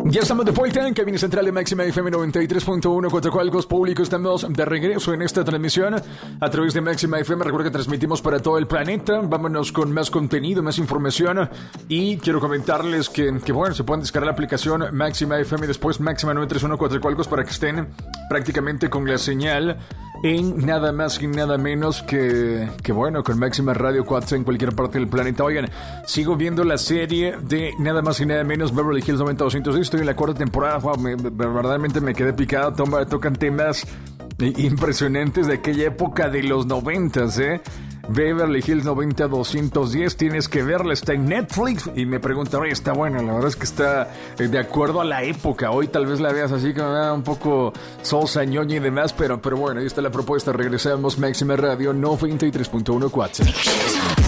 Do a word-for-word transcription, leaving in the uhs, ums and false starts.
Ya estamos de vuelta en cabina central de Máxima F M noventa y tres punto uno, Coatzacoalcos Público. Estamos de regreso en esta transmisión a través de Máxima F M. Recuerda que transmitimos para todo el planeta. Vámonos con más contenido, más información. Y quiero comentarles que, que bueno, se pueden descargar la aplicación Máxima F M y después Máxima noventa y tres punto uno Coatzacoalcos para que estén prácticamente con la señal en nada más y nada menos que, que bueno, con Máxima Radio Cuatza en cualquier parte del planeta. Oigan, sigo viendo la serie de nada más y nada menos Beverly Hills noventa doscientos seis. Estoy en la cuarta temporada. Wow, me, verdaderamente me quedé picado. Toma, tocan temas impresionantes de aquella época de los noventas, ¿eh? Beverly Hills noventa doscientos diez, tienes que verla, está en Netflix. Y me preguntan, oye, está buena, la verdad es que está de acuerdo a la época. Hoy tal vez la veas así como ah, un poco sosa, ñoña y demás, pero, pero bueno, ahí está la propuesta. Regresamos, Máxima Radio noventa y tres punto uno Cuatza.